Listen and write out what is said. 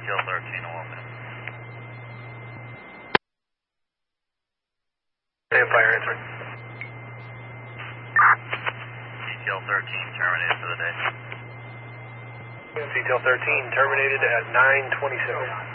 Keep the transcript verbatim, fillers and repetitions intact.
Detail thirteen, oil man. Fire answer. Detail thirteen terminated for the day. Detail thirteen terminated at nine twenty-seven.